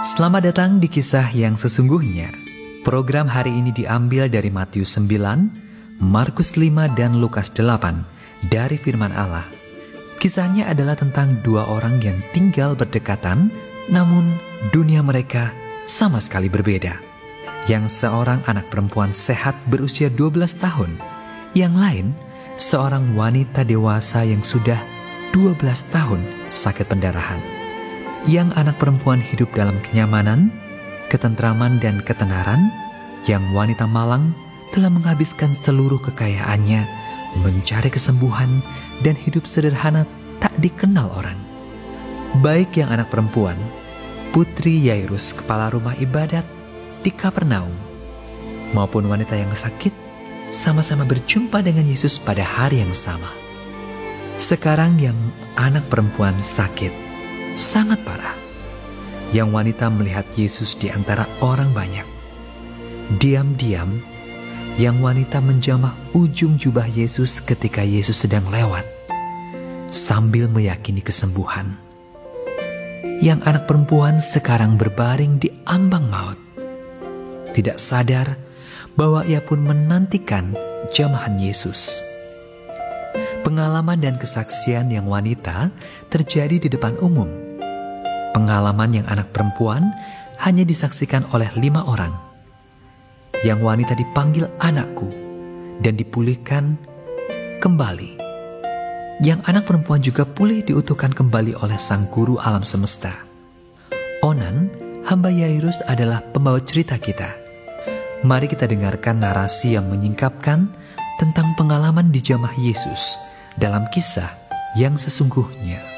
Selamat datang di Kisah yang Sesungguhnya. Program hari ini diambil dari Matius 9, Markus 5, dan Lukas 8 dari firman Allah. Kisahnya adalah tentang dua orang yang tinggal berdekatan, namun dunia mereka sama sekali berbeda. Yang seorang anak perempuan sehat berusia 12 tahun, yang lain seorang wanita dewasa yang sudah 12 tahun sakit pendarahan. Yang anak perempuan hidup dalam kenyamanan, ketentraman, dan ketenaran, yang wanita malang telah menghabiskan seluruh kekayaannya mencari kesembuhan dan hidup sederhana tak dikenal orang. Baik yang anak perempuan, putri Yairus, kepala rumah ibadat di Kapernaum, maupun wanita yang sakit, sama-sama berjumpa dengan Yesus pada hari yang sama. Sekarang yang anak perempuan sakit sangat parah. Yang wanita melihat Yesus di antara orang banyak. Diam-diam, yang wanita menjamah ujung jubah Yesus ketika Yesus sedang lewat, sambil meyakini kesembuhan. Yang anak perempuan sekarang berbaring di ambang maut, tidak sadar bahwa ia pun menantikan jamahan Yesus. Pengalaman dan kesaksian yang wanita terjadi di depan umum. Pengalaman yang anak perempuan hanya disaksikan oleh 5 orang. Yang wanita dipanggil anakku dan dipulihkan kembali. Yang anak perempuan juga pulih diutuhkan kembali oleh Sang Guru alam semesta. Onan, hamba Yairus, adalah pembawa cerita kita. Mari kita dengarkan narasi yang menyingkapkan tentang pengalaman dijamah Yesus dalam kisah yang sesungguhnya.